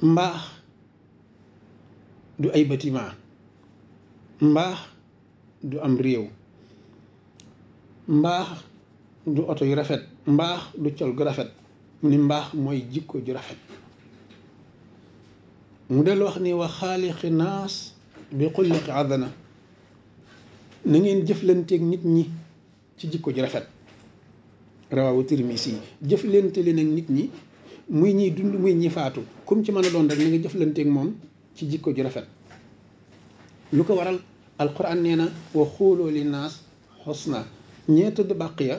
mbaax du ay bâtiment, mbaax du am réew, mbaax du oto yu rafet, mbaax du col gu rafet. mu ni mbaax mooy jikko ju rafet. mu del wax ni wa xaaliqi naas bi xulliqi adana, na ngeen jëflanteeg nit ñi ci jikko ju rafet. rawaawu Tirmisi jëflante leen ak nit ñi muy ñiy dund muy ñi faatu comme ci mën a doon rek na nga jëflanteeg moom ci jikko ju rafet. lu ko waral alquran nee na wa xuuloo li naas xusna. ñee tëdd bàq ya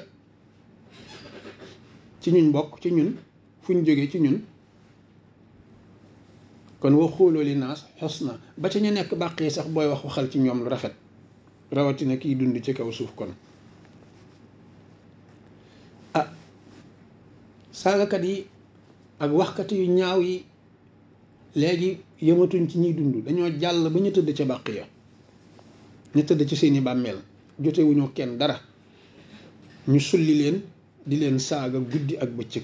ci ñun bokk, ci ñun fu ñu jógee ci ñun, kon wa xuuloo li naas xusna. ba ca ñu nekk bàq yi sax booy wax waxal ci ñoom lu rafet, rawatina kiy dund ci kaw suuf. kon saagakat yi ak waxkat yu ñaaw yi léegi yëmatuñ ci ñiy dund, dañoo jàll ba ñu tëdd ca bàq ya, ñu tëdd ci seeni bàmmeel jotewuñu kenn dara, ñu sulli leen di leen saaga guddi ak bëccëg.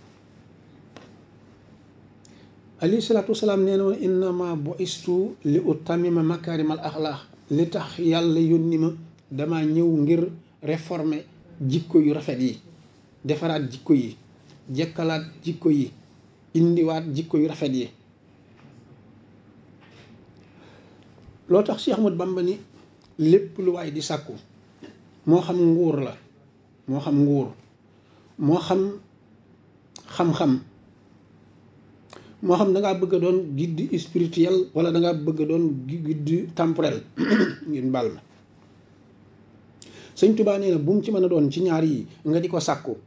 alayhi salaatu wasalaam nee na woon innama bu'istu li utammima makaarimal axlaaq, li tax yàlla yónni ma dama ñëw ngir réformer jikko yu rafet yi, defaraat jikko yi, jekkalaat jikko yi, indiwaat jikko yu rafet yi. loo tax Cheikh Ahmadou Bamba ni lépp lu waay di sàkku, moo xam nguur la, moo xam nguur, moo xam xam-xam, moo xam da ngaa bëgg a doon guide spirituel wala da ngaa bëgg a doon guide temporel ngeen baal ma. Sëñ Tuubaa nee na bu mu ci mën a doon ci ñaar yi nga di ko sàkku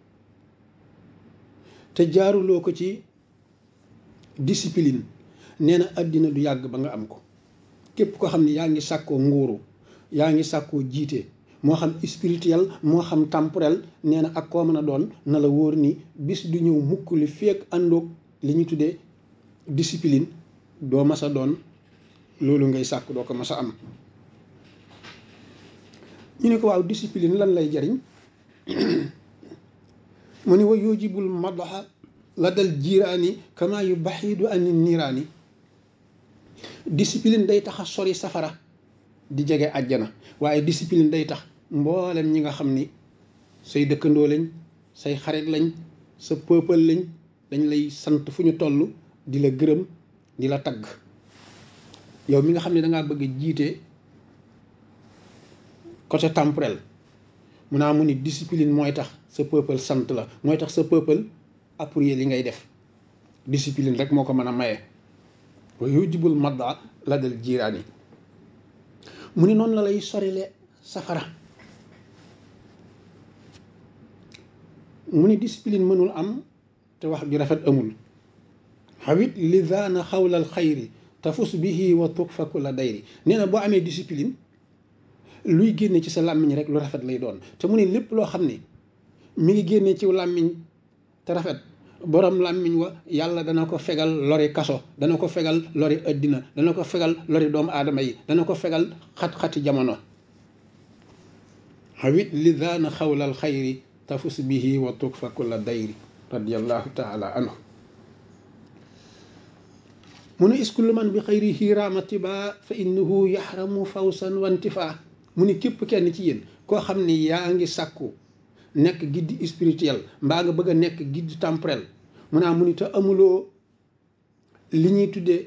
te jaaruloo ko ci discipline, nee na àddina du yàgg ba nga am ko. képp ko xam ne yaa ngi sàkkoo nguuru, yaa ngi sàkkoo jiite, moo xam spirituel moo xam temporel, nee na ak koo mën a doon na la wóor ni bis du ñëw mukk li feek àndoog li ñu tuddee discipline, doo mas a doon loolu ngay sàkk, doo ko mas a am. ñu ne ko waaw discipline lan lay jariñ? mu ni wa yujibul madaxa la dal jiiraani kama yu baxiidu ani niiraani. discipline day tax a sori safara di jege àjjana, waaye discipline day tax mboolem ñi nga xam ni say dëkkandoo lañ, say xarit lañ, sa peuple lañ, dañ lay sant fu ñu toll di la gërëm, di la tagg. yow mi nga xam ne dangaa bëgg a jiite côté temporel, mu naa mu ni discipline mooy tax sa peuple sant la, mooy tax sa peuple appuyer li ngay def. discipline rek moo ko mën a maye. wa yujibul madda la dal jiiraani. mu ni noonu la lay sorile safara. mu ni discipline mënul am te wax ju rafet amul. xawit li zaana xawlal xayri tafus bihi wa tukfa kulla dayri. nee na boo amee discipline luy génne ci sa làmmiñ rek lu rafet lay doon. te mu ni lépp loo xam ne mi ngi génne ci làmmiñ te rafet, borom làmmiñ wa yàlla dana ko fegal lori kaso, dana ko fegal lori addina, dana ko fegal lori doomu aadama yi, dana ko fegal xat-xati jamono. xawit li zaana xawlal xayri tafus bihi wa tukfa kulla dayri radiallahu taala anhu. mu ne iskullu man bi xayrihi raamatiba fa innahu yaxramu fawsan wantifa. mu ni képp kenn ci yéen koo xam ni yaa ngi sàkku nekk guide spirituel mbaa nga bëgg a nekk guide temporel, mu naa mu ni te amuloo li ñuy tuddee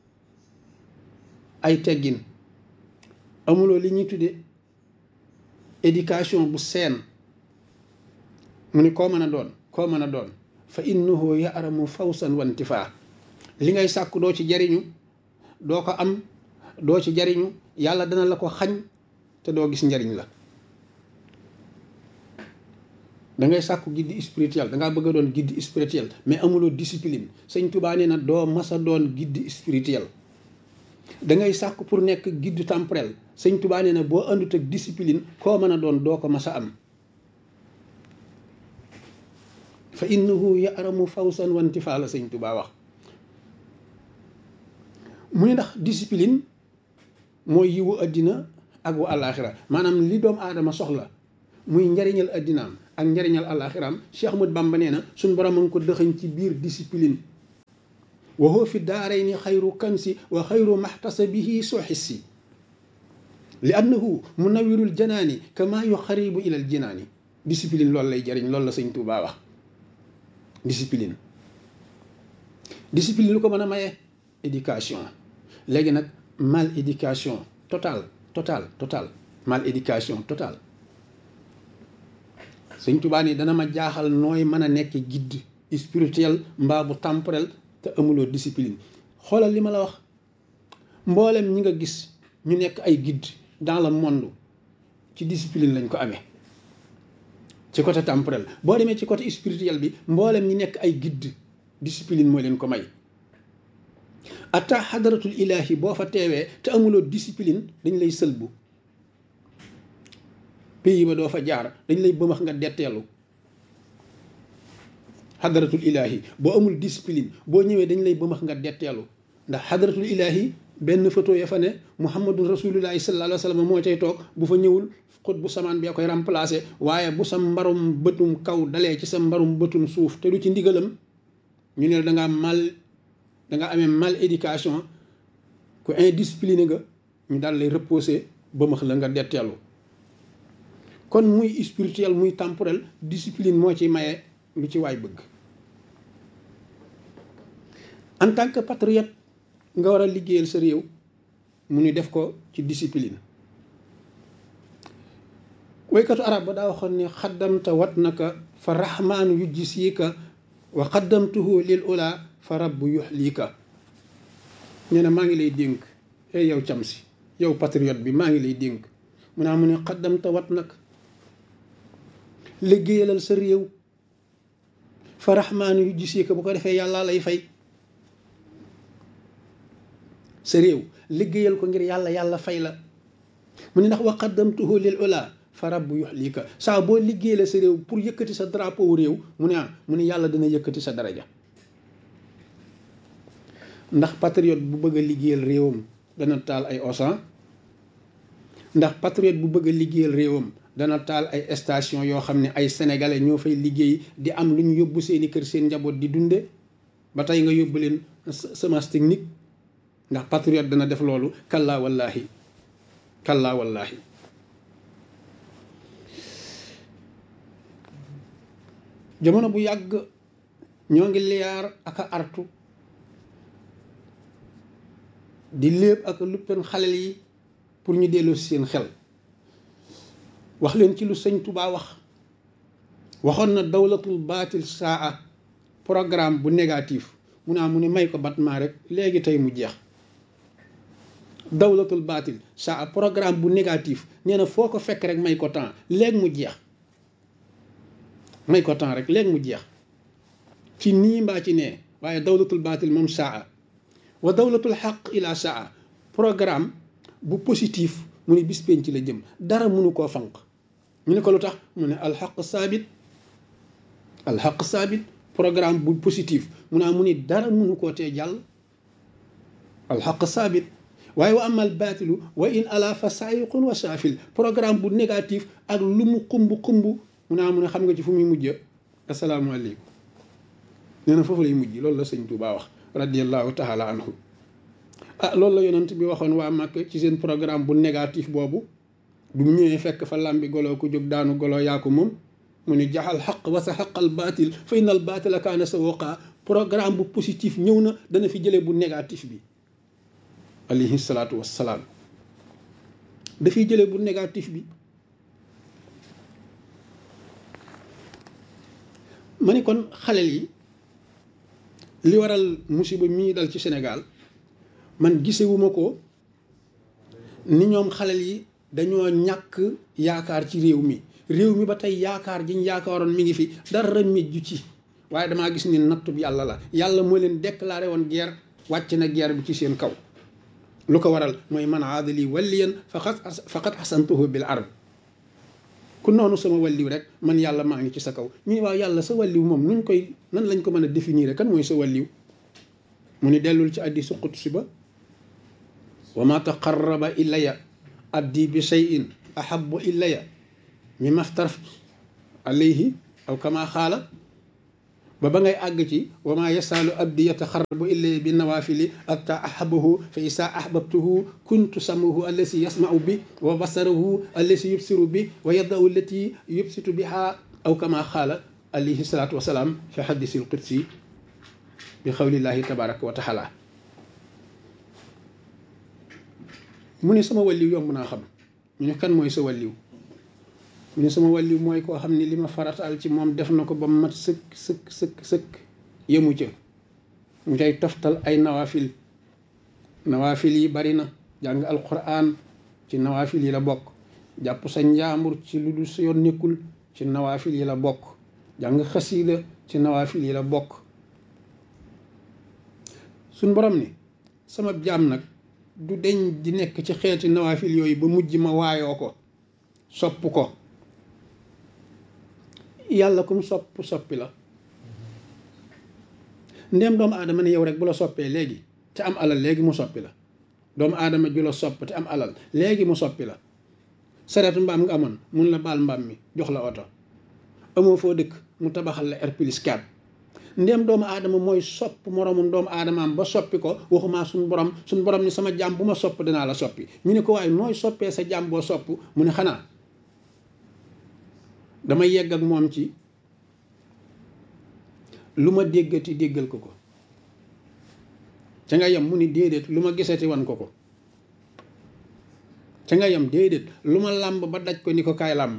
ay teggin, amuloo li ñuy tuddee éducation bu seen, mu ni koo mën a doon fa innahu yaxramu fawsan wantifa. li ngay sàkku doo ci jariñu, doo ko am, doo ci jariñu, yàlla dana la ko xañ te doo gis njariñ la. da ngay sàkku guide spirituel, da ngaa bëgg a doon guide spirituel mais amuloo discipline. sëñ Tuubaa nee na doo mas a doon guide spirituel. da ngay sàkku pour nekk guide temporel, sëñ Tuubaa nee na boo àndut ak discipline koo mën a doon doo ko mas a am. fa innahu ya'ramu fawsan wantifa la sëñ Tuubaa wax. mu ne ndax discipline mooy yiwu àddina ak wu àllaaxira, maanaam li doomu aadama soxla muy njariñal àddinaam ak njariñal àllaaxiraam. Cheikh Ahmadou Bamba nee na suñ borom a ngi ko dëxañ ci biir discipline. wa huwa fi daarayni xayru kansi wa xayru maxtasabihi soxissi li annahu munawirul janaani kama yuxaribu ilal jinaani. discipline loolu lay jariñ, loolu la sëñ Tuubaa wax. discipline lu ko mën a maye éducation. léegi nag mal éducation total mal éducation total. sëñ Tuubaa ni dana ma jaaxal nooy mën a nekk guide spirituel mbaa bu temporel te amuloo discipline. xoolal li ma la wax, mboolem ñi nga gis ñu nekk ay guide dans le monde ci discipline lañ ko amee ci côté temporel. boo demee ci côté spirituel bi mboolem ñi nekk ay guide discipline mooy leen ko may. atta xadaratul ilahi boo fa teewee te amuloo discipline dañ lay sëlbu, pays ba doo fa jaar, dañ lay bëmax nga detteelu. xadaratul ilahi boo amul discipline boo ñëwee dañ lay bëmax nga detteelu. ndax xadaratul ilahi benn photo ya fa ne muhammadun rasulullahi sallallahu alayhi wa sallam moo cay toog. bu fa ñëwul xut bu samaan bi koy remplacer. waaye bu sa mbarum bëtum kaw dalee ci sa mbarum bëtum suuf te du ci ndigalam, ñu ne da nga amee mal éducation, ku indiscipliné nga, ñu daal lay reposer bëmax la nga detteelu. kon muy spirituel muy temporel, discipline moo ci maye lu ci waay bëgg. en tant que patriote nga war a liggéeyal sa réew, mu ni def ko ci discipline. waykatu arab ba daa waxoon ne xaddamta watnaka fa rahmaanu yujjisiika wa xaddamtuhu lil ula fa rabbu yuxliika. nee na maa ngi lay dénk, yow cam si, yow patriote bi, maa ngi lay dénk. mu ne xaddamta watnaka, liggéeyalal sa réew, fa rahmaanu yujjisiika, bu ko defee yàlla lay fay. sa réew liggéeyal ko ngir yàlla fay la. mu ne ndax wa qaddamtuhu lil ula fa rabbu yuxlika. saa boo liggéeyal sa réew pour yëkkati sa drapeau réew, mu ne yàlla dana yëkkati sa daraja. ndax patriote bu bëgg a liggéeyal réewam dana taal ay Auchan? ndax patriote bu bëgg a liggéeyal réewam dana taal ay station yoo xam ne ay sénégalais ñoo fay liggéey di am lu ñu yóbbu seeni kër, seen njaboot di dunde ba tey nga yóbbu leen semence technique? ndax patriote dana def loolu? kallaa wallaahi, kallaa wallaahi. jamono bu yàgg ñoo ngi liyaar ak a artu di léeb ak luppen xalel yi pour ñu delloo seen xel, wax leen ci lu sëñ Tuubaa waxoon na dawlatul baatil saa programme bu négatif. mu ne may ko batmaa rek léegi tey mu jeex. dawlatul baatil saa programme bu négatif, nee na foo ko fekk rek may ko temps léegi mu jeex. may ko temps rek léegi mu jeex ci nii mbaa ci nee. waaye dawlatul baatil moom saa. wa dawlatul xaq ila saa programme bu positif, mu ne bis penc la jëm, dara mënu koo fanq. ñu ne ko lu tax? mu ne alxaq saabit. alxaq saabit programme bu positif, mu ne dara mënu koo tee jàll. alxaq saabit. waaye wa amal baatilu wa in ala fa saayiqun wa saafil programme bu négatif ak lu mu xumb mu ne xam nga ci fu muy mujj? asalaamaaleykum. nee na foofu lay mujj. loolu la sëñ Tuubaa wax radiyallahu taala anhu. loolu la yonent bi waxoon waa Màkk ci seen programme bu négatif boobu. bu mu ñëwee fekk fa làmbi golo ku jóg daanu golo yaa ko moom. mu ne jaxal xaq wa sa xaqal baatil fa innal baatila kaana sawoqa. programme bu positif ñëw na, dana fi jëlee bu négatif bi. alayhi salaatu wassalaam dafiy jëlee bu négatif bi. ma ni kon xalel yi li waral musiba mii dal ci Sénégal, man gisewuma ko ni ñoom xalel yi dañoo ñàkk yaakaar ci réew mi. réew mi ba tey yaakaar jiñ yaakaaroon mi ngi fi, dara mejju ci. waaye damaa gis ni nattub yàlla la. yàlla moo leen déclaré woon guerre, wàcc na guerre bi ci seen kaw. lu ko waral mooy man aadali waliyan faqad xasantuhu bil ard. ku noonu sama walliw rek man yàlla maa ngi ci sa kaw. ñu ne waaw yàlla sa walliw moom nan lañ ko mën a définir? kan mooy sa walliw? mu ni dellul ci hadiisu qudsi ba, wa ma taqarraba ilaya abdi bi shay'in ahabbu ilaya mimma aftaraftu alayhi aw kama xaala. ba ngay àgg ci wa maa yasaalu abdi yataxarrabu illee bi nawaafili atta ahabahu fa isa ahbabtuhu kuntu samahu allasi yasmau bi wa basarahu allasi yubsiru bi wa yadahu allati yubsitu biha aw kama xaala alayhi salaatu wasalaam fi hadisil qudsi bi xawlillahi tabaraka wa taala. mu ne sama wàlliw yomb naa xam. ñu ne kan mooy sa wàlliw? mu ne sama wàlliw mooy koo xam ne li ma farataal ci moom def na ko ba mat sëkk yemu ca mu cay toftal ay nawaafil. nawaafil yi bari na. jàng alquran ci nawaafil yi la bokk. jàpp sa njaambur ci lu dul sa yoon nekkul ci nawaafil yi la bokk. jàng xasiida ci nawaafil yi la bokk. suñ borom ni sama jaam nag du deñ di nekk ci xeeti nawaafil yooyu ba mujj ma waayoo ko sopp ko. yàlla kum soppi la. ndéem doomu aadama ne yow rek bu la soppee léegi te am alal léegi mu soppi la. doomu aadama ju la sopp te am alal léegi mu soppi la. sareetu mbaam nga amoon mun la baal mbaam mi jox la oto. amoo foo dëkk mu tabaxal la R+4. ndéem doomu aadama mooy sopp moroomum doomu aadamaam ba soppi ko waxumaa suñ borom ni sama jaam bu ma sopp dinaa la soppi. ñu ne ko waaye nooy soppee sa jaam boo sopp mu ne xanaa damay yegg ak moom ci lu ma déggati déggal ko ca nga yem mu ni déedéet lu ma gisati wan ko ca nga yem déedéet lu ma làmb ba daj ko ni ko kaay làmb.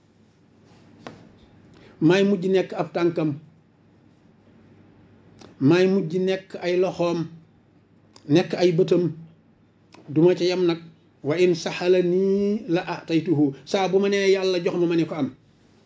maay mujj nekk ab tànkam. maay mujj nekk ay loxoom. nekk ay bëtam. duma ca yem nag wa in saxala nii la ataytuhu saa bu ma nee yàlla jox ma ne ko am.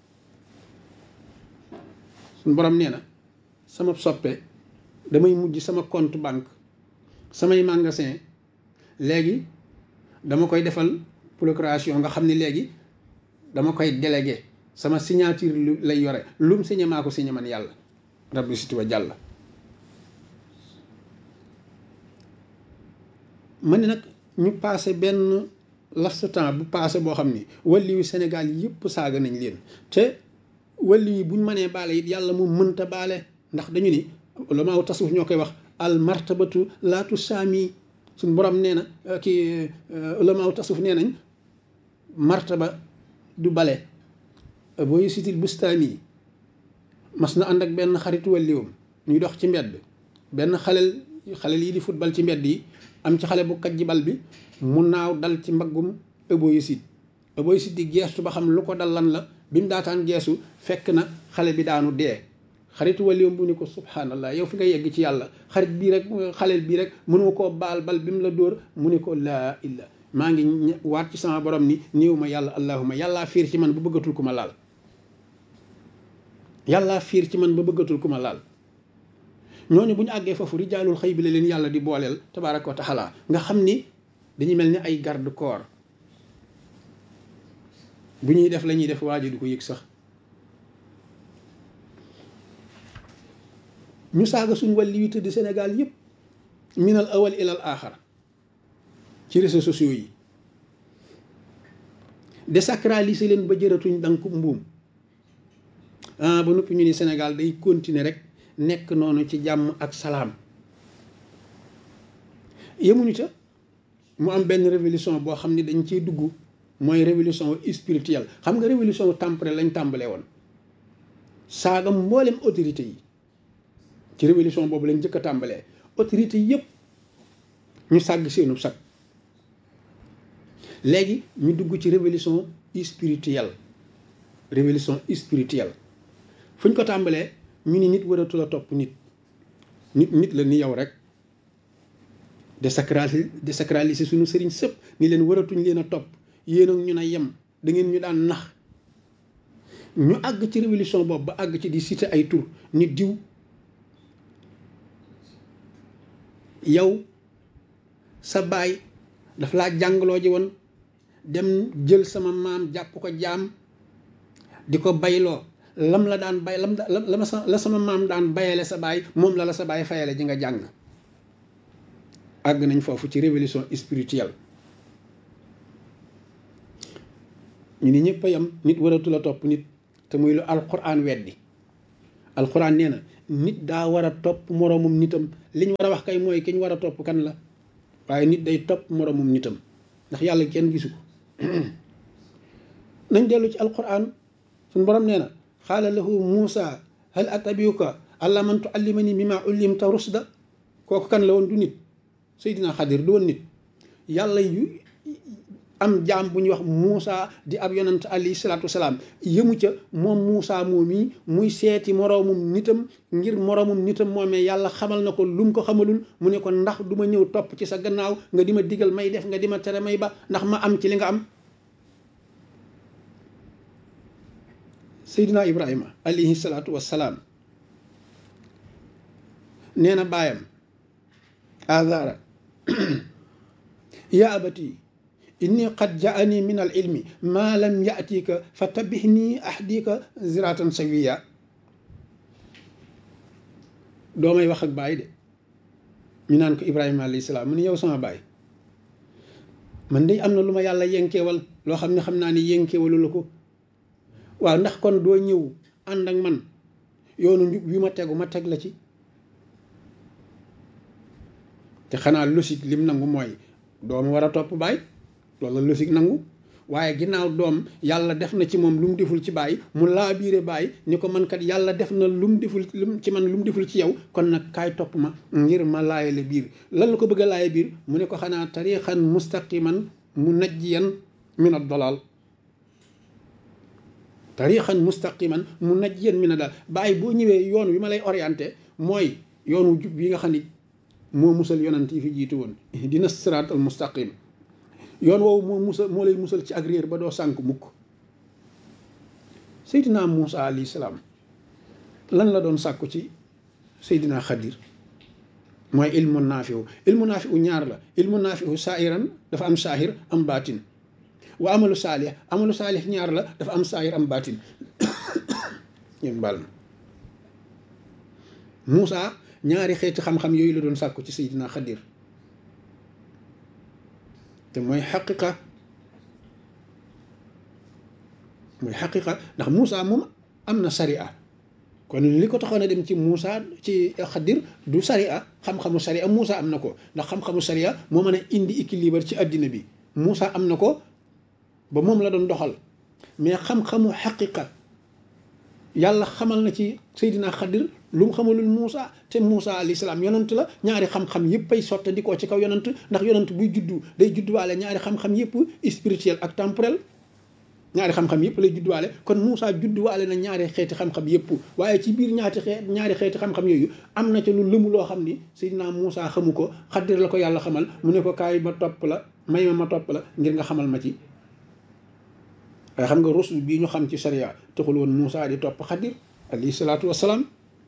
suñ borom nee na sama soppe damay mujj sama compte banque samay magasin léegi dama koy defal procuration nga xam ne léegi dama koy délégué sama signature lay yore lum signé maa ko signé man yàlla rabbi siti wa jàlla. ma ne nag ñu passé benn laps temps bu passé boo xam ni wàlliwu Sénégal yëpp saaga nañ leen te wàlli yi buñ mënee baale it yàlla mu mënta baale ndax dañu ni ulamaaw tasawuf ñoo koy wax al martabatu laatu saami. suñ borom nee na kii ulamaaw tasawuf nee nañ martaba du bale. booy sitil bustaani mas na ànd ak benn xaritu wàlliwam ñuy dox ci mbedd benn xalel yi di football ci mbedd yi am ci xale bu kaj ji bal bi mu naaw dal ci mbaggum ëbooyisit di geestu ba xam lu ko dal lan la. bi mu daataan geesu fekk na xale bi daanu dee. xaritu wàlliwam bu ni ko subhanallah yow fi nga yegg ci yàlla xarit bii rek xaleel bii rek mënoo koo baal bal bi mu la dóor mu ni ko laa illa maa ngi waat ci sama borom ni néew ma yàlla allahuma yàllaa fiir ci man ba bëggatul ku ma laal. yàllaa fiir ci man ba bëggatul ku ma laal. ñooñu bu ñu àggee foofu rijaalul xëy bi la leen yàlla di booleel tabaaraka wa taala nga xam ni dañuy mel ni ay garde corps bu ñuy def la ñuy def waa ji du ko yëg sax. ñu saaga suñ wàlli wi tëdd Sénégal yëpp minal awal ilal aaxar ci réseaux sociaux yi désacraliser leen ba jëratuñ danku mbuum. ba noppi ñu ni Sénégal day continuer rek nekk noonu ci jàmm ak salaam. yemuñu ca mu am benn révolution boo xam ne dañ ciy dugg mooy révolution spirituelle. xam nga révolution temporelle lañ tàmbalee woon saaga mboolem autorité yi. ci révolution boobu lañ njëkk a tàmbalee autorité yëpp ñu sàgg seenu sag. léegi ñu dugg ci révolution spirituelle. fu ñu ko tàmbalee ñu ni nit waratul a topp nit la ni yow rek. désacraliser suñu sëriñ sëpp ni leen waratuñ leen a topp yéen ak ñu na yem da ngeen ñu daan nax. ñu àgg ci révolution boobu ba àgg ci di citer ay tur nit diw yow sa baay daf laa jàngaloo ji woon dem jël sama maam jàpp ko jaam di ko bayloo lam la daan bay la sama maam daan bayale sa baay moom la sa baay fayale ji nga jàng. àgg nañ foofu ci révolution spirituelle. ñu ni ñëpp a yam nit waratul a topp nit te muy lu alquran weddi. alquran nee na nit daa war a topp moroomum nitam li ñu war a wax kay mooy ki ñu war a topp kan la waaye nit day topp moroomum nitam ndax yàlla kenn gisu ko nañ dellu ci alquran suñu borom nee na xaala lahu Muusa hal atabiuka alla man tuallimani mimma ullimta rusda kooku kan la woon du nit Seydina Xadir du woon nit yàlla yu am jaam bu ñuy wax Muusa di ab yonant alayhi salaatu wasalaam yëmu ca moom Muusa moom yi muy seeti moroomum nitam ngir moroomum nitam moomee yàlla xamal na ko lu mu ko xamalul mu ne ko ndax du ma ñëw topp ci sa gannaaw nga di ma digal may def nga di ma tere may ba ndax ma am ci li nga am. Seydina Ibrahima alayhi salaatu wasalaam nee na baayam Azara yaa abati inni qad jaani min al ilmi maa lam yatika fa tabihni ahdika ziratan sawiya doomay wax ak baay de ñu naan ko Ibrahima alayhi salaam mu ne yow sama baay man de am na lu ma yàlla yenkeewal loo xam ne xam naa ni yenkeewalu la ko waaw ndax kon doo ñëw ànd ak man yoonu njub wi ma tegu ma teg la ci te xanaa logique lim nangu mooy doom war a topp baay loolu la logique nangu waaye ginnaaw doom yàlla def na ci moom lu mu deful ci baay mu laa biire baay ni ko man kat yàlla def na lu mu deful ci man lu mu deful ci yow kon nag kaay topp ma ngir ma laayale biir lan la ko bëgg a laaye biir mu ne ko xanaa tariixan mustaqiman munajjiyan min ad-dalal tariixan mustaqiman munajjiyan min ad-dalal baay boo ñëwee yoon wi ma lay orienté mooy yoonu jub yi nga xam ni moo musal yonant yi fi jiitu woon dina siraat al mustaqim yoon woowu moo lay musal ci ak réer ba doo sànk mukk. Seydina Muusa alayhi salaam lan la doon sàkku ci Seydina Xadir mooy ilmu naafiu ñaar la ilmu naafiu saahiran dafa am saahir am baatin wa amalu saalih ñaar la dafa am saahir am baatin ngeen baal ma Muusa ñaari xeeti xam-xam yooyu la doon sàkku ci Seydina Xadir te mooy xaqiqa ndax Muusa moom am na sariya kon li ko taxoon a dem ci Muusa ci Xadir du sariya xam-xamu sariya Muusa am na ko ndax xam-xamu sariya moo mën a indi équilibre ci àddina bi Muusa am na ko ba moom la doon doxal mais xam-xamu xaqiqa yàlla xamal na ci Seydina Xadir lu mu xamalul Muusa te Muusa alayhi salaam yonant la ñaari xam-xam yëpp ay sottandikoo ci kaw yonant ndax yonant buy juddu day judduwaale ñaari xam-xam yëpp spirituel ak temporel ñaari xam-xam yëpp lay judduwaale kon Muusa judduwaale na ñaari xeeti xam-xam yëpp waaye ci biir ñaari xeeti xam-xam yooyu am na ca lu lëmu loo xam ni Seydina Muusa xamu ko Xadir la ko yàlla xamal mu ne ko kaay ma topp la may ma topp la ngir nga xamal ma ci waaye xam nga rusul bii ñu xam ci sariya taxul woon Muusa di topp Xadir alayhi salaatu wassalaam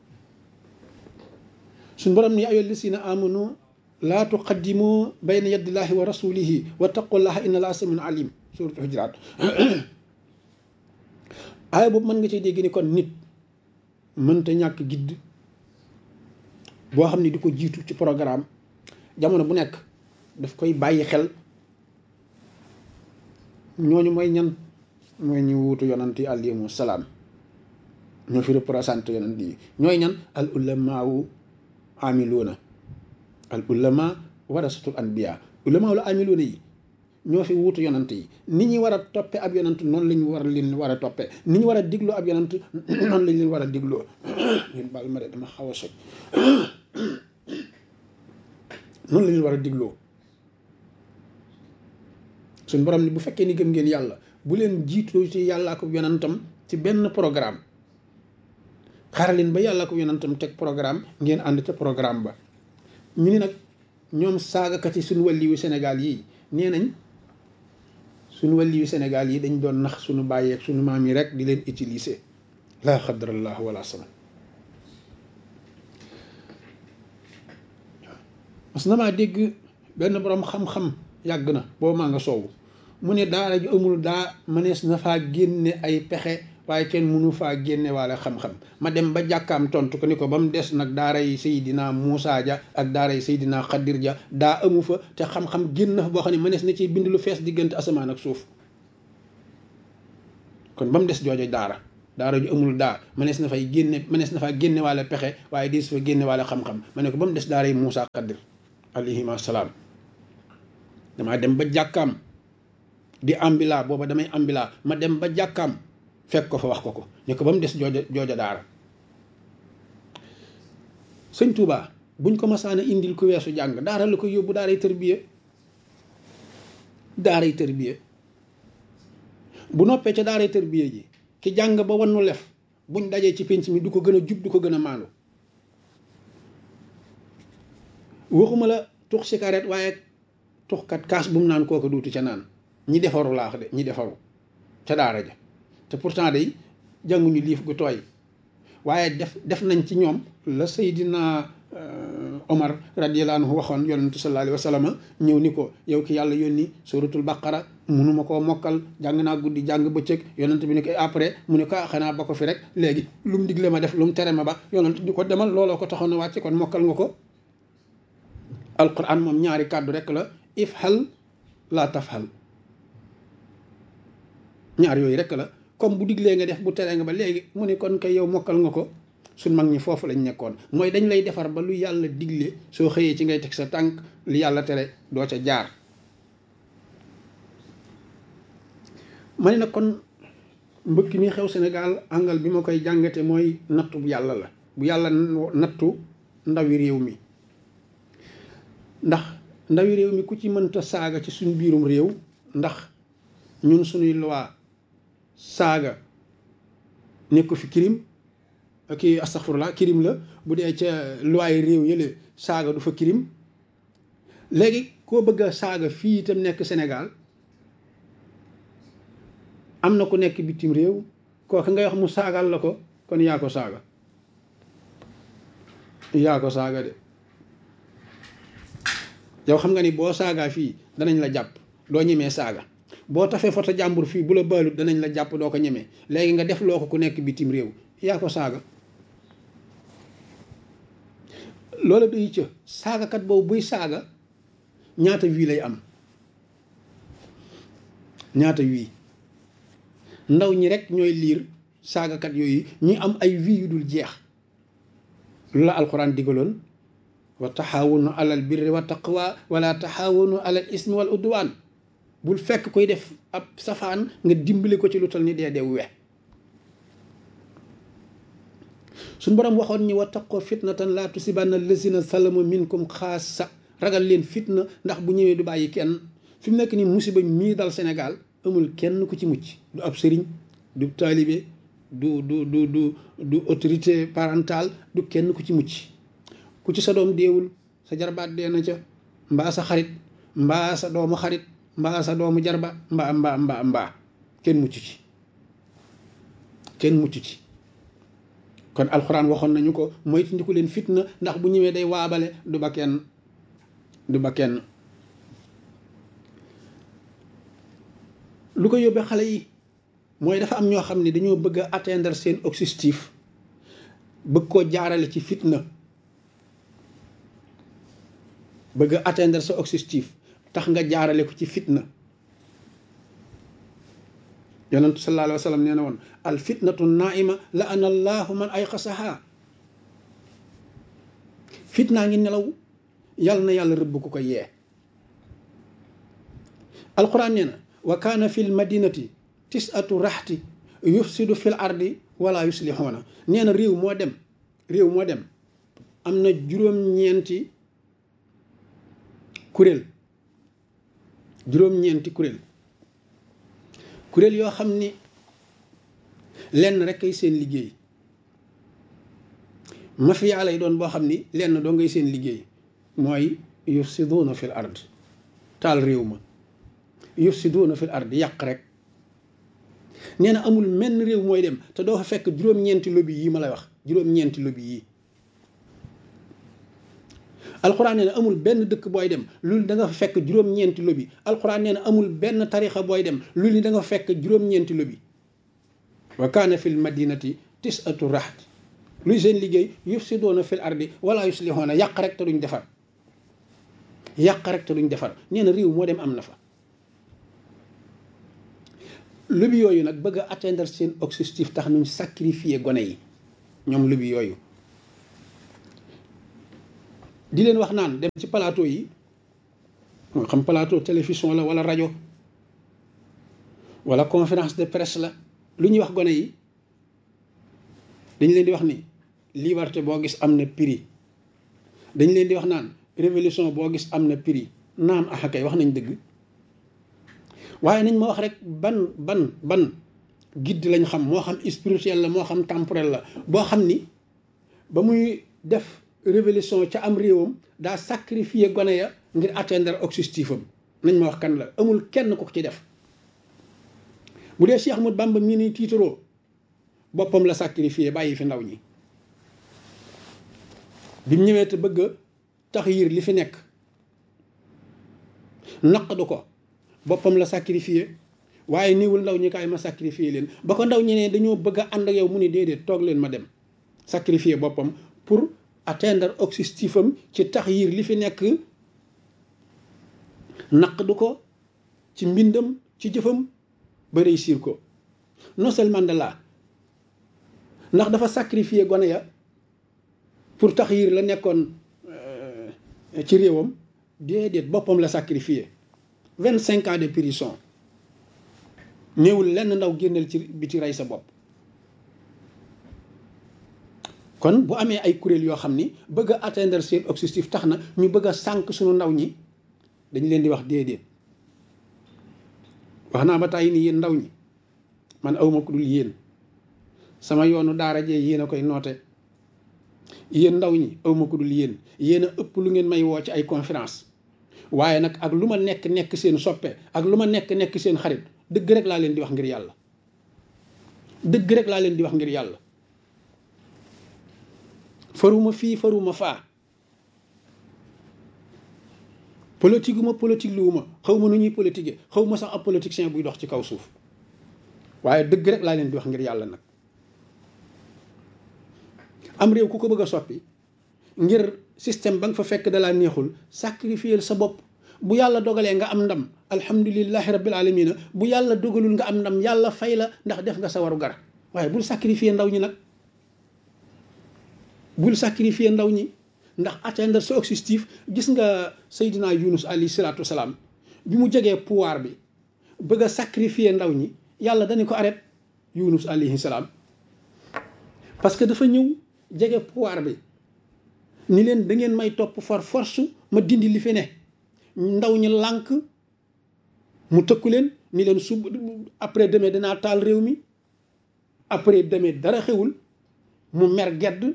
suñ borom ni ayyuha llazina amanu laa tuqaddimu bayna yadillahi wa rasulihi wa taqullaha inna allaha samiun alim suratul Hujurat aaya boobu mën nga cee dégg ni kon nit mënta ñàkk gidd boo xam ne di ko jiitu ci programme jamono bu nekk daf koy bàyyi xel ñooñu mooy ñan mooy ñu wuutu yonant yi alayhimu salaam ñoo fi représenté yonant yi ñooy ñan al ulamaawu amiluuna al ulama warasatul anbiya ulama la amiluuna yi ñoo fi wuutu yonant yi ni ñi war a toppe ab yonant noonu lañu war leen war a toppe ni ñu war a digloo ab yonant noonu lañ leen war a digloo ngeen baal ma de dama xaw a soj noonu la leen war a digloo suñ borom ni bu fekkee ni gëm ngeen yàlla bu leen jiitoo ci yàlla ak yonantam ci benn programme xaaral leen ba yàlla ak yonantam teg programme ngeen ànd ca programme ba ñu ni nag ñoom saagakat yi suñu wàlliwu Sénégal yi nee nañ suñu wàlliwu Sénégal yi dañ doon nax suñu bàyyi ak suñu maam yi rek di leen utiliser laa xadrallah wala sama mas na maa dégg benn borom xam-xam yàgg na boo maa nga soowu mu ne daara ju amul daa mënees na faa génne ay pexe waaye kenn mënu faa génne waale xam-xam ma dem ba jàkkaam tontu ko ni ko ba mu des nag daara yi Seydina Muusa ja ak daara yi Seydina Xadir ja daa amu fa te xam-xam génn na fa boo xam ne mënees na ci bind lu fees diggante asamaan ak suuf kon ba mu des joojo daara daara ju amul daa mënees na faa génne waale pexe waaye di su fa génne waale xam-xam ma ne ko ba mu des daara yi Moussa Xadir alayhima salaam. damaa dem ba jàkkaam di ambila booba damay ambila ma dem ba jàkkaam fekk ko fa wax ko ne ko ba mu des jooja daara. sëñ Touba buñ ko masaana indil ku weesu jàng daara la ko yóbbu daaray tërbiye bu noppee ca daaray tërbiye ji ki jàng ba wannu lef buñ dajee ci pénc mi du ko gën a jub du ko gën a maandu. waxuma la tux cigarette waaye tuxkat kaas bu mu naan kooku duutu ca naan ñi defaru laax de ñi defaru ca daara ja te pourtant day jànguñu liif gu tooy waaye def nañ ci ñoom la Seydina Omar radiyallahu anhu waxoon yonentu sallallahu alayhi wa sallam ñëw ni ko yow ki yàlla yónni suratul baqara munuma koo mokkal jàng naa guddi jàng bëccëg yonent bi ni ko après mu ne ko xanaa ba ko fi rek léegi lu mu digle ma def lu mu tere ma ba yonent di ko demal looloo ko taxoon na wàcce kon mokkal nga ko. alquran moom ñaari kàddu rek la ifhal laa tafhal ñaar yooyu rek la comme bu diglee nga def bu teree nga ba léegi mu ne kon kay yow mokkal nga ko. suñ mag ñi foofu lañ nekkoon mooy dañ lay defar ba lu yàlla digle soo xëyee ci ngay teg sa tànk li yàlla tere doo ca jaar. ma ne nag kon mbëkk mi xew Sénégal angal bi ma koy jàngate mooy nattu bu yàlla la bu yàlla nattu ndawi réew mi ndax ndawi réew mi ku ci mënta saaga ci suñ biirum réew ndax ñun suñuy loi saaga nekku fi crime kii astaghfirullah crime la bu dee ca loi réew yële saaga du fa crime. léegi koo bëgg a saaga fii itam nekk Sénégal am na ku nekk bitim réew kooku ngay wax mu saagal la ko kon yaa ko saaga de yow xam nga ni boo saagaa fii danañ la jàpp doo ñemee saaga boo tafee foto jàmbur fii bu la baalut danañ la jàpp doo ko ñemee léegi nga def loo ko ku nekk bitim réew yaa ko saaga. loola doy ca saagakat boobu buy saaga ñaata wii lay am ñaata wii ndaw ñi rek ñooy liir saagakat yooyu ñi am ay wii yu dul jeex. lu la alquran digaloon wa taxaawunu alal birri wa taqwa wala taxaawunu alal ismi wal udwaan bul fekk koy def ab safaan nga dimbali ko ci lu tal ni dee we suñ borom waxoon ñi wa taqoo fitnatan laa tusibanna allazina salamu minkum xaasa ragal leen fitna ndax bu ñëwee du bàyyi kenn. fi mu nekk nii musiba mii dal Sénégal amul kenn ku ci mucc du ab sëriñ du taalibe du autorité parentale du kenn ku ci mucc ku ci sa doom deewul sa jarbaat dee na ca mbaa sa xarit mbaa sa doomu xarit mbaa sa doomu jarba mbaa kenn mucc ci kon alxuraan waxoon nañu ko moytandiku leen fitna ndax bu ñëwee day waabale du ba kenn lu ko yóbbee xale yi mooy dafa am ñoo xam ne dañoo bëgg a atteindre seen objectif bëgg koo jaarale ci fitna bëgg a atteindre sa objectif tax nga jaarale ko ci fitna. yonentu sallallahu alayhi wa sallam nee na woon al fitnatu naima la ana allahu man ay xasaha fitnaa ngi nelaw yàlla na yàlla rëbb ku ko yee. alquran nee na wa kaana fi l madinati tisatu raxti yufsidu fi l ardi wala yuslixuuna nee na réew moo dem am na juróom-ñeenti kuréel yoo xam ni lenn rek ay seen liggéey mafia lay doon boo xam ni lenn doo ngay seen liggéey mooy yufsiduuna fil ard taal réew ma yufsiduuna fil ard yàq rek. nee na amul menn réew mooy dem te doo fa fekk juróom-ñeenti lobby yi ma lay wax juróom-ñeenti lobby yi. alxuraan nee na amul benn dëkk booy dem loolu da nga fa fekk juróom-ñeenti lobby alxuraan nee na amul benn tarixa booy dem loolu da nga fa fekk juróom-ñeenti lobby. wa kaana fil madinati tisatu raxt luy seen liggéey yufsiduuna fil ardi wala yuslixuuna yàq rek te duñ defar nee na réew moo dem am na fa. lobby yooyu nag bëgg a atteindre seen objectif tax nuñ sacrifier gone yi ñoom lobby yooyu di leen wax naan dem ci plateau yi moo xam plateau télévision la wala rajo wala conférence de presse la lu ñuy wax gone yi dañ leen di wax ni liberté boo gis am na prix dañ leen di wax naan révolution boo gis am na prix naam kay wax nañ dëgg waaye nañ ma wax rek ban guide lañ xam moo xam spirituel la moo xam temporel la boo xam ni ba muy def révolution ca am réewam daa sacrifier gone ya ngir atteindre objectif am nañ ma wax kan la amul kenn ku ko ci def bu dee Cheikh Ahmadou Bamba mii ni tiitaroo boppam la sacrifier bàyyi fi ndaw ñi bi mu ñëwee te bëgg a taxyir li fi nekk naqdu ko boppam la sacrifier waaye niwul ndaw ñi kaay ma sacrifier leen ba ko ndaw ñi ne dañoo bëgg a ànd ak yow mu ni déedéet toog leen ma dem sacrifier boppam pour atteindre objectif am ci taxyir li fi nekk naqdu ko ci mbindam ci jëfam ba réussir ko Nelson Mandela ndax dafa sacrifier gone ya pour taxyir la nekkoon ci réewam déedéet boppam la sacrifier 25 ans de prison ñëwul lenn ndaw génneel ci biti rey sa bopp kon bu amee ay kuréel yoo xam ni bëgg a atteindre seen objectif tax na ñu bëgg a sànq suñu ndaw ñi dañ leen di wax déedéet wax naa ba tàyyi ni yéen ndaw ñi man awma ku dul yéen sama yoonu daara jee yéen a koy noote yéen ndaw ñi awma ku dul yéen yéen a ëpp lu ngeen may woo ci ay conférence waaye nag ak lu ma nekk seen soppe ak lu ma nekk seen xarit dëgg rek laa leen di wax ngir yàlla dëgg rek laa leen di wax ngir yàlla faruma fii faruma faa politique ma politique luwuma xaw ma nu ñuy politique xaw ma sax ab politicien buy dox ci kaw suuf waaye dëgg rek laa leen di wax ngir yàlla nag am réew ku ko bëgg a soppi ngir système ba nga fa fekk dalaa neexul sacrifier sa bopp bu yàlla dogalee nga am ndam alhamdulillahi rabbil alamina bu yàlla dogalul nga am ndam yàlla fay la ndax def nga sa waru gar waaye bul sacrifier ndaw ñi nag bul sacrifier ndaw ñi ndax atteindre sa objectif. Gis nga Seydina Yunus alayhi salaatu wasalaam bi mu jegee pouvoir bi bëgg a sacrifier ndaw ñi yàlla dañu ko arrêté Yunus alayhi salaam parce que dafa ñëw jege pouvoir bi ni leen da ngeen may topp for force ma dindi li fi ne ndaw ñi lànk mu tëkku leen ni leen sub après demain dinaa taal réew mi après demain dara xewul mu mer gedd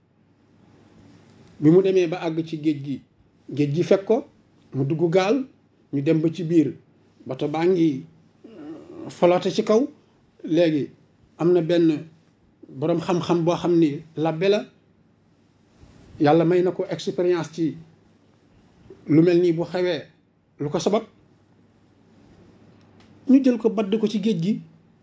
bi mu demee ba àgg ci géej gi fekk ko mu dugg gaal ñu dem ba ci biir bato baa ngi flotte ci kaw léegi am na benn boroom xam-xam boo xam ni labbe la yàlla may na ko expérience ci lu mel nii bu xewee lu ko sabab ñu jël ko badd ko ci géej gi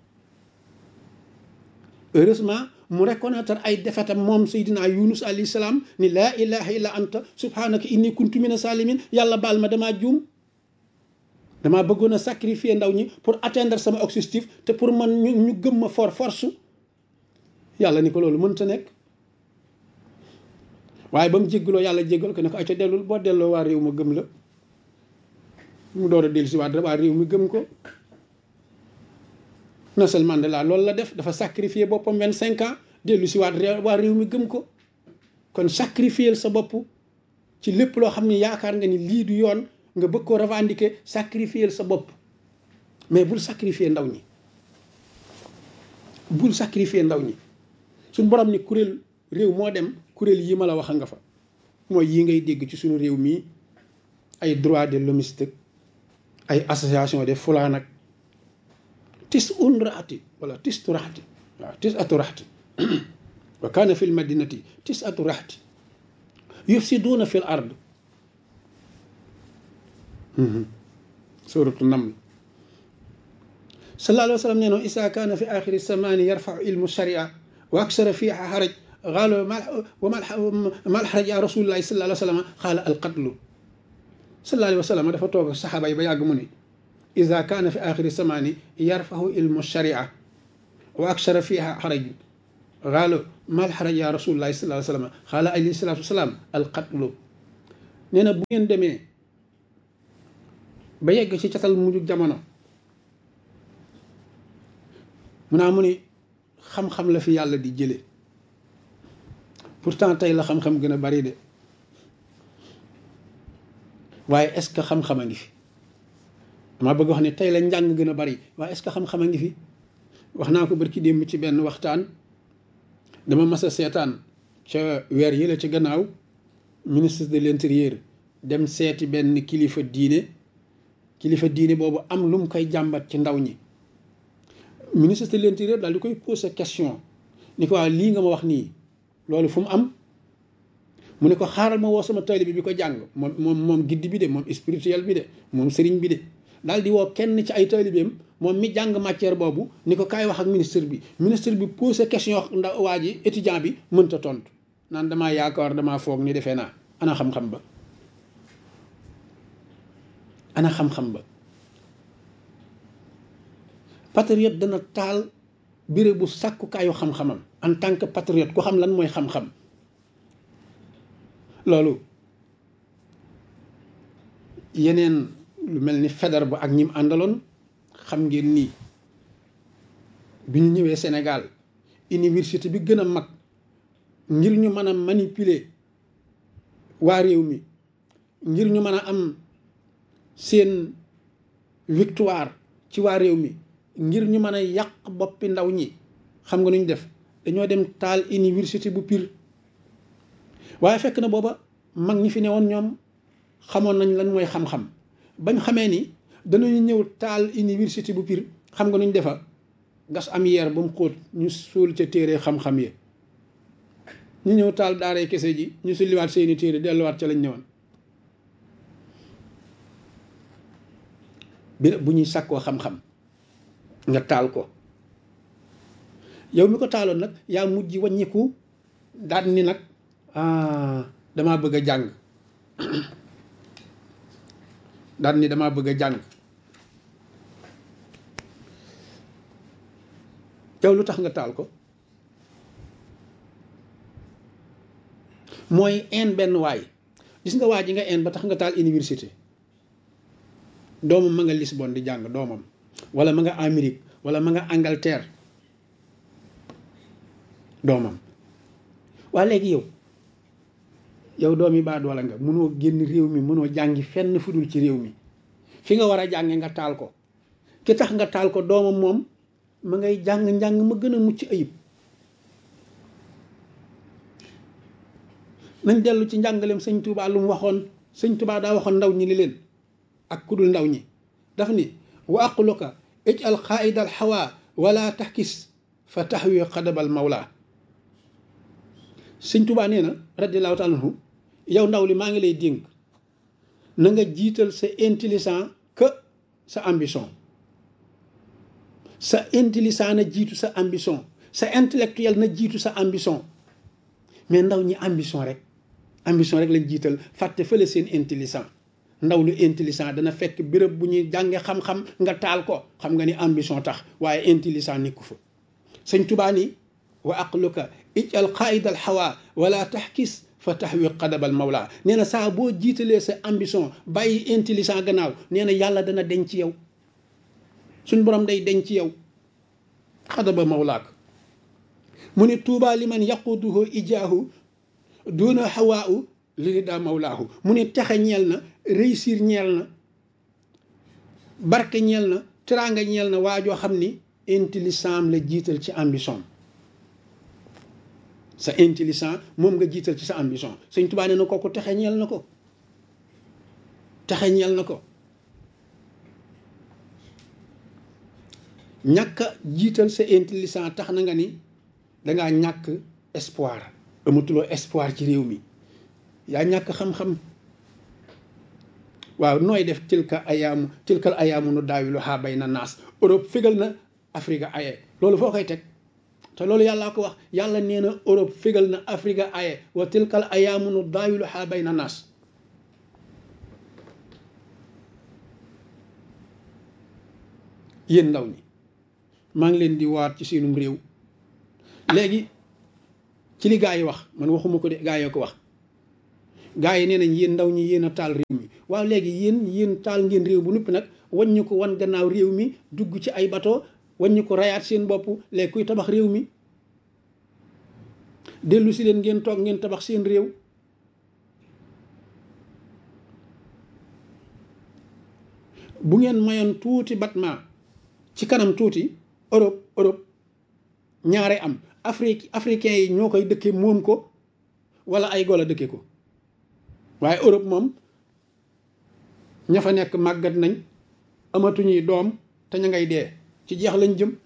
heureusement mu reconnaître ay defetam moom Seydina Yunus alayhi salaam ni laa ilaha illa anta subhanaka inni kuntu mina salimin yàlla baal ma damaa juum damaa bëggoon a sacrifier ndaw ñi pour atteindre sama objectif te pour man ñu gëm ma force yàlla ni ko loolu mënta nekk waaye ba mu jéggaloo yàlla jéggal ko ne ko ay ca dellul boo delloo waa réew ma gëm la mu door a dellu si waa réew mi gëm ko Nelson Mandela loolu la def dafa sacrifier boppam 25 ans dellu si waa réew mi gëm ko kon sacrifier sa bopp ci lépp loo xam ne yaakaar nga ni lii du yoon nga bëgg ko revendiquer sacrifier sa bopp mais bul sacrifier ndaw ñi bul sacrifier ndaw ñi suñ borom ni kuréel réew moo dem kuréel yi ma la wax nga fa mooy yi ngay dégg ci suñu réew mii ay droit de l'homme ay association de fulaan ak tis un raati wala tis tu raati waaw tis atu raati wa kaana fi l madinati tis atu raati yufsiduuna fi l ard suratu naml sallallahu alayhi wa sallam nee no isa kaana fi axiri zamani yarfau ilmu sharia wa aksara fiha xaraj qaala ma alxaraj ya rasulillahi sallallahu alayhi wa sallam qaala alqatlu sallallahu alayhi wa sallam dafa toog saxaaba yi ba yàgg mu ne ida kaana fi axiri samaani yarfahu ilmu sharia wa akshara fiha xaraj xaalo mal xaraj ya rasulullahi sallallahu alayhi wa sallam xaala alayhi salatu wasalaam alqatlu nee na bu ngeen demee ba yegg ci catal mujj jamono mu naa mu ni xam-xam la fi yàlla di jële pourtant tey la xam-xam gën a bari de waaye est-ce que xam-xam a ngi fi dama bëgg wax ne tey la njàng gën a bari waaye est-ce que xam-xam a ngi fi wax naa ko barki démb ci benn waxtaan dama mas a seetaan ca weer yi la ci gannaaw ministre de l'intérieur dem seeti benn kilifa diine boobu am lu mu koy jàmbat ci ndaw ñi ministre de l'intérieur daal di koy poser question ni ko waa lii nga ma wax nii loolu fu mu am mu ne ko xaaral ma woo sama taalibe bi ko jàng moom giddi bi de moom spirituel bi de moom sëriñ bi de daal di woo kenn ci ay taalibeem moom mi jàng matière boobu ni ko kaay wax ak ministre bi posé question ndax waa ji étudiant bi mënta tontu naan damaa yaakaar damaa foog ni defee naa ana xam-xam ba ana xam-xam ba patriote dana taal béréb bu sàkkukaayu xam-xamam en tant que patriote ku xam lan mooy xam-xam loolu yeneen lu mel ni Faidherbe ba ak ñim àndaloon xam ngeen nii bi ñu ñëwee Sénégal université bi gën a mag ngir ñu mën a manipuler waa réew mi ngir ñu mën a am seen victoire ci waa réew mi ngir ñu mën a yàq boppi ndaw ñi xam nga nu ñu def dañoo dem taal université bu Pire waaye fekk na booba mag ñi fi newoon ñoom xamoon nañ lan mooy xam-xam bañ xamee ni danañu ñëw taal université bu Pire xam nga nu ñu defa gas am yeer ba mu xóot ñu suul ca téere xam-xam yi ñu ñëw taal daaray kese ji ñu sulliwaat seeni téere delluwaat ca lañ ñëwoon bi bu ñuy sàkkoo xam-xam nga taal ko yow mi ko taaloon nag yaa mujj wàññiku daan ni nag damaa bëgg a jàng daan ni damaa bëgg a jàng yow lu tax nga taal ko mooy benn waay gis nga waa ji nga ba tax nga taal université doomam ma nga Lisbonne di jàng doomam wala ma nga Amérique wala ma nga Angleterre doomam waa léegi yow doomi baadoola nga mënoo génn réew mi mënoo jàngi fenn fu dul ci réew mi fi nga war a jànge nga taal ko ki tax nga taal ko doomam moom ma ngay jàng-njàng ma gën a mucc ayib nañ dellu ci njàngaleem sëñ Touba lu mu waxoon sëñ Touba daa waxoon ndaw ñi li leen ak ku dul ndaw ñi daf ni wa aqluka ij'al qaa'ida al hawa wala taxkis fa taxwi qadabal mawla sëñ Touba nee na radiyallahu taala anhu yow ndaw li maa ngi lay dénk na nga jiital sa intelligent que sa ambition sa intelligent na jiitu sa ambition sa intellectuel na jiitu sa ambition mais ndaw ñi ambition rek lañ jiital fàtte fële seen intelligent ndaw lu intelligent dana fekk béréb bu ñuy jànge xam-xam nga taal ko xam nga ni ambition tax waaye intelligent nekku fa sëñ Touba ni wa aqluka ij'al qaa'ida al hawa wala taxkis fa taxwi qadabal mawla nee na saa boo jiitalee sa ambition bàyyi intelligent gannaaw nee na yàlla dana denc ci yow suñ borom day denc ci yow qadaba mawlaak mu ne tuuba liman yaquduhu ijaahu duna hawaau li daa mawlaahu mu ne texe ñeel na réussir ñeel na barke ñeel na teraanga ñeel na waajoo xam ni intelligent la jiital ci ambition sa intelligent moom nga jiital ci sa ambition sëñ Tuubaa nee na kooku texe ñeel na ko ñàkk a jiital sa intelligent tax na nga ni dangaa ñàkk espoir amatuloo espoir ci réew mi yaa ñàkk xam-xam waaw nooy def tilkal ayaamu nu daawiluhaa bayna naas Europe fégal na Afrique aye loolu foo koy teg te loolu yàllaa ko wax yàlla nee na Europe fégal na Afrique aye wa tilkal ayaamu nu daawiluhaa bayna naas yéen ndaw ñi maa ngi leen di waat ci seenum réew léegi ci li gaa yi wax man waxuma ko de gaa yoo ko wax gaa yi nee nañ yéen ndaw ñi yéen a taal réew mi waaw léegi yéen taal ngeen réew bu noppi nag waññu ko wan gannaaw réew mi dugg ci ay bateau waññu ko rayaat seen bopp léegi kuy tabax réew mi dellu si leen ngeen toog ngeen tabax seen réew bu ngeen mayoon tuuti batma ci kanam tuuti Europe ñaare am africain yi ñoo koy dëkke moom ko wala ay golo dëkke ko waaye Europe moom ña fa nekk màggat nañ amatuñuy doom te ña ngay dee ci jeex lañ jëm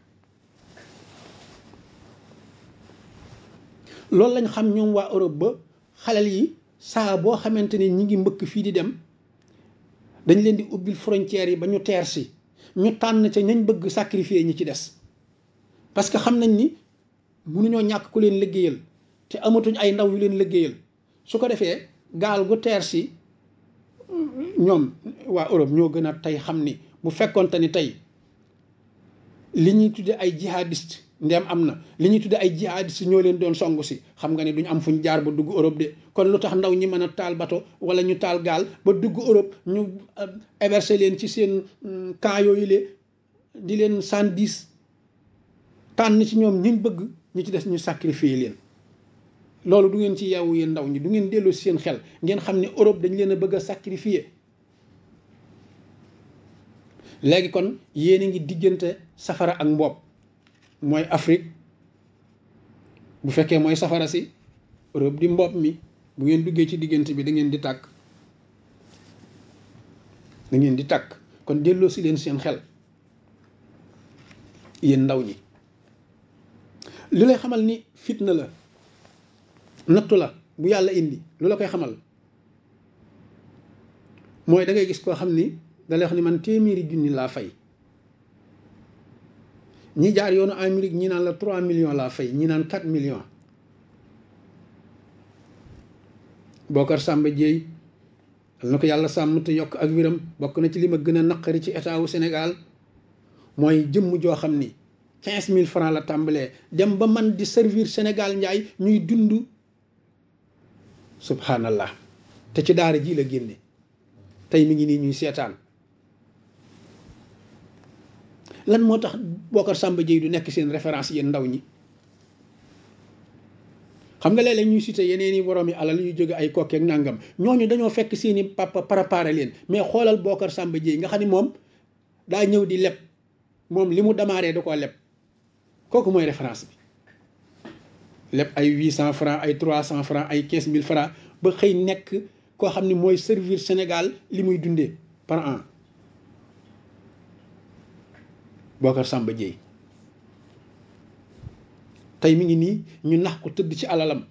loolu lañ xam ñoom waa Europe ba xalal yi saa boo xamante ni ñi ngi mbëkk fii di dem dañ leen di ubbil frontières yi ba ñu teer si ñu tànn ca ñañ bëgg sacrifier ñi ci des parce que xam nañ ni mënuñoo ñàkk ku leen liggéeyal te amatuñ ay ndaw yu leen liggéeyal su ko defee gaal gu teer si ñoom waa Europe ñoo gën a tey xam ni bu fekkonte ni tey li ñuy tudde ay jihadiste ndem am na li ñuy tudde ay jihadiste ñoo leen doon songu si xam nga ne duñ am fuñ jaar ba dugg Europe de kon lu tax ndaw ñi mën a taal bato wala ñu taal gaal ba dugg Europe ñu héberger leen ci seen camp yooyu le di leen 110 tànn ci ñoom ñiñ bëgg ñu ci des ñu sacrifier leen loolu du ngeen ci yeewu yéen ndaw ñi du ngeen dellu seen xel ngeen xam ne Europe dañ leen a bëgg a sacrifier léegi kon yéen a ngi diggante safara ak mboob mooy Afrique bu fekkee mooy safara si Europe di mboob mi bu ngeen duggee ci diggante bi da ngeen di tàkk kon delloo si leen seen xel yéen ndaw ñi li lay xamal ni fitna la nattu la bu yàlla indi lu la koy xamal mooy da ngay gis koo xam ni da lay wax ni man téeméeri junni laa fay ñi jaar yoonu Amérique ñi naan la 3 millions laa fay ñi naan 4 millions Bocar Samba Dièye na ko yàlla sàmm te yokk ak wiram bokk na ci li ma gën a naqari ci état wu Sénégal mooy jëmm joo xam ni 15 000 francs la tàmbalee dem ba man di servir Sénégal njaay ñuy dund subhanallah te ci daara ji la génne tey mi ngi nii ñuy seetaan lan moo tax Bocar Samba Dièye du nekk seen référence yéen ndaw ñi xam nga léeg-léeg ñuy cité yeneen i borom yi alal yu jóge ay kokkeek nàngam ñooñu dañoo fekk seeni papa préparé leen mais xoolal Bocar Samba Dièye nga xam ni moom daa ñëw di leb moom li mu démarré da koo leb kooku mooy référence bi leb ay 800 francs ay 300 francs ay 15 000 francs ba xëy nekk koo xam ni mooy servir Sénégal li muy dundee par an Bocar Samba Dièye tey mi ngi nii ñu nax ko tëdd ci alalam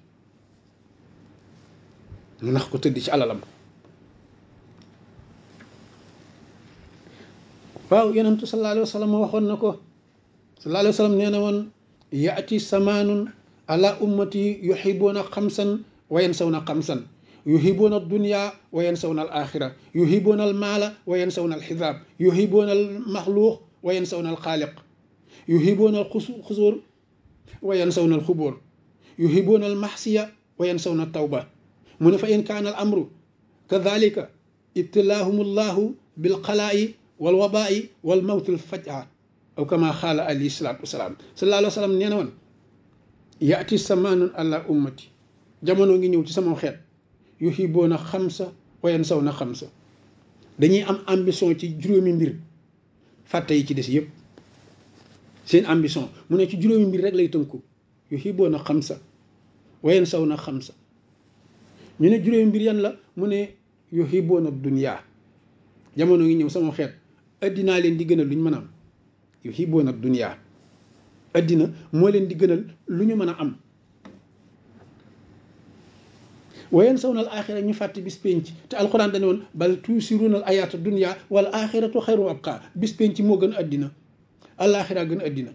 waaw yonentu sallallahu alayhi wa sallam waxoon na ko sallallahu alayhi wa sallam nee na woon yaati samaanun ala ummati yuhibuuna xamsan wa yansawna xamsan yuhibuuna dunya wa yansawna al axira yuhibuuna al maala wa yansawna al xisaab yuhibuuna al maxluuq wa yansawna al xaaliq yuhibuuna al xusuur wa yansawna al xubur yuhibuuna al maxsiya wa yansawna al tawba mu ne fa in kaana al amru kadalika ibtilaahum allahu bilxalaa'i wal wabaa'i wal mawtil fajaa aw kama xaala alayhi salaatu wasalaam sallallahu alayhi wa sallam nee na woon yaati samaanun ala ummati jamono ngi ñëw ci sama xeet yuhibuuna xamsa wa yansawna xamsa dañuy am ambition ci juróomi mbir fàtte yi ci des yëpp seen ambition mu ne ci juróomi mbir rek lay tënku yuhibuuna xamsa wa yansawna xamsa ñu ne juróomi mbir yan la mu ne yuhibuuna dunya jamono ngi ñëw sama xeet addinaa leen di gënal lu ñu mën a am yuhibuuna dunya addina moo leen di gënal lu ñu mën a am wa yansawna al axira ñu fàtte bis penc te alxuraan dañu woon bal tuusiruuna al ayaata dunya wal axiratu xayru abqa bis penc moo gën addina alaxira gën addina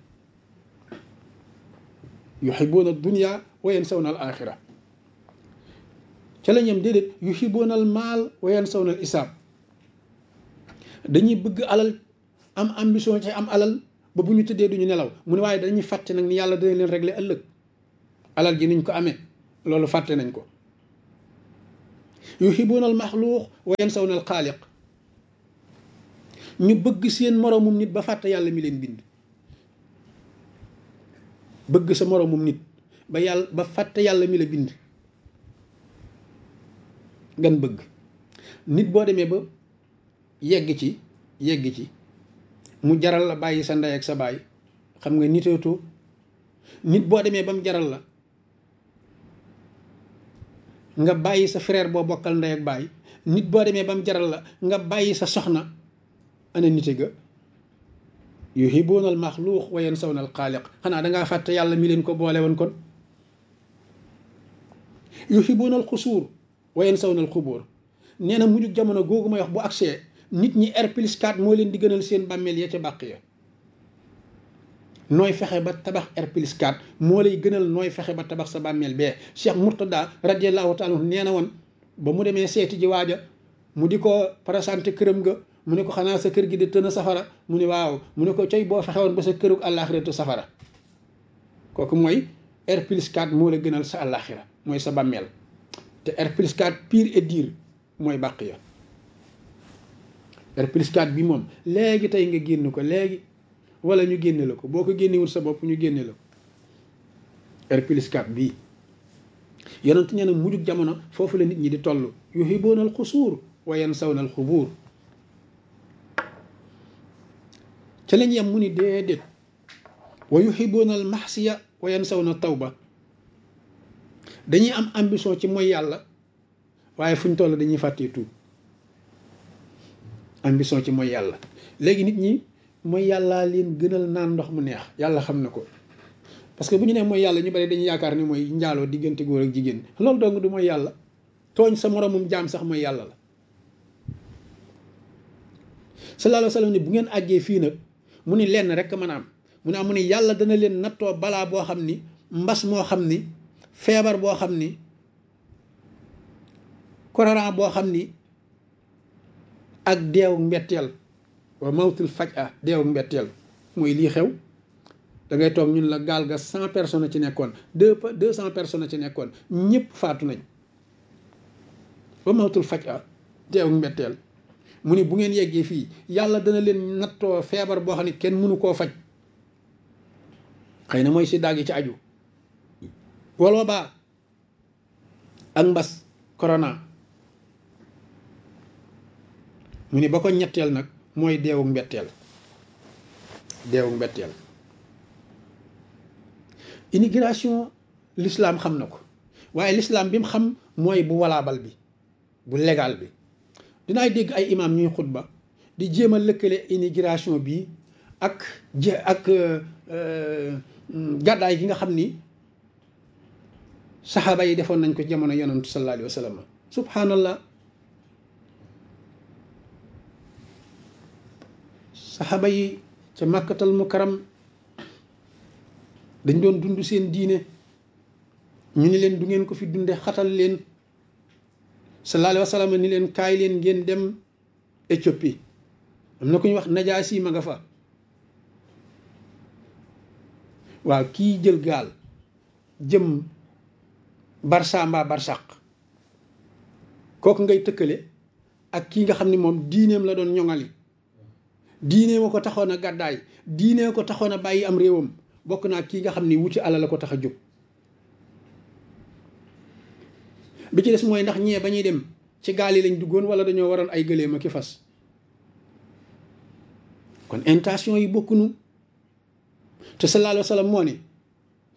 yuhibuuna dunya wa yansawna al axira ca la ñam déedéet yuhibuuna al maal wa yansawna al isaab dañuy bëgg alal am ambition ci am alal ba bu ñu tëddee duñu nelaw mu ne waaye dañuy fàtte nag ni yàlla dana leen régler ëllëg alal ji niñ ko amee loolu fàtte nañ ko. yuhibuuna al maxluuq wa yansawna al xaaliq, ñu bëgg seen moroomum nit ba fàtte yàlla mi leen bind. bëgg sa moroomum nit ba fàtte yàlla mi la bind. gan bëgg nit boo demee ba yegg ci mu jaral la bàyyi sa ndey ak sa baay xam nga niteetoo. nit boo demee ba mu jaral la nga bàyyi sa frère boo bokkal ndey ak baay, nit boo demee ba mu jaral la nga bàyyi sa soxna, ana nite ga. yuhibuuna al maxluuq wa yansawna al xaaliq, xanaa dangaa fàtte yàlla mi leen ko boole woon kon. yuhibuuna al xusuur wa yansawna al xubóor, nee na mujjug jamono googu may wax bu agsee nit ñi R+4 moo leen di gënal seen bàmmeel ya ca bàq ya. nooy fexe ba tabax R+4 moo lay gënal nooy fexe ba tabax sa bàmmeel bee. Cheikh Murtada radiyallahu taala nee na woon ba mu demee seeti ji waaja mu di ko présenté këram ga, mu ne ko xanaa sa kër gi di tën a safara, mu ne waaw, mu ne ko coy boo fexe woon ba sa kërug àllaaxiratu safara. kooku mooy R+4 moo la gënal sa àllaaxira mooy sa bàmmeel. te R+4 pire et dire mooy bàq ya. R+4 bi moom léegi tey nga génn ko léegi, wala ñu génne la ko, boo ko génnewul sa bopp ñu génne la ko. R+4 bii yonent nee na mujjug jamono foofu la nit ñi di toll. yuhibuuna al xusuur wa yansawna al xubuur. ca lañ yem mu ni déedéet. wa yuhibuuna al maxsiya wa yansawna tawba. dañuy am ambition ci mooy yàlla waaye fu ñu toll dañuy fàttee tuub. ambition ci mooy yàlla. léegi nit ñi mooy yàllaa leen gënal naan ndox mu neex, yàlla xam na ko. parce que bu ñu nee mooy yàlla ñu bari dañuy yaakaar ni mooy njaaloo diggante góor ak jigéen. loolu dong du mooy yàlla. tooñ sa moromum jaam sax mooy yàlla la. sallallahu alayhi wa sallam ni bu ngeen àggee fii nag mu ni lenn rek mën a am mu ne yàlla dana leen nattoo balaa boo xam ni, mbas moo xam ni, feebar boo xam ni, korona boo xam ni, ak deewu mbetteel. wa mawtul faj'a, deewu mbetteel mooy lii xew. da ngay toog ñun la gaal ga 100 personnes ci nekkoon, 200 personnes ci nekkoon, ñëpp faatu nañ. wa mawtul faj'a, deewu mbetteel. mu ni bu ngeen yeggee fii yàlla dana leen nattoo feebar boo xam ne kenn mënu koo faj. xëy na mooy si daag yi ci aju. wala baa ak mbas corona. mu ni ba ko ñetteel nag mooy deewu mbetteel. deewu mbetteel. immigration l'islam xam na ko, waaye l'islam bi mu xam mooy bu walaabal bi, bu légal bi. dinaay dégg ay imam ñuy xutba di jéem a lëkkale immigration bi ak gàddaay gi nga xam ni saxaaba yi defoon nañ ko jamono yonantu sallallahu alayhi wa sallam. subhanallah. saxaaba yi ca màkkatal mukarram dañ doon dund seen diine, ñu ni leen du ngeen ko fi dunde, xatal leen. sallallahu alayhi wa sallam ni leen kaay leen ngeen dem Éthiopie. am na ku ñu wax Najaasi ma nga fa. waaw kii jël gaal jëm Barça mbaa Barsaq, kooku ngay tëkkale ak kii nga xam ni moom diineem la doon ñoŋali. diine ma ko taxoon a gàddaay, diine ko taxoon a bàyyi am réewam. bokk naa kii nga xam ni wuti alal la ko tax a jóg. bi ci des mooy ndax ñee ba ñuy dem ci gaal yi lañ duggoon wala dañoo waroon ay gëléem ak i fas. kon intention yi bokkunu. te sallallahu alayhi wa sallam moo ne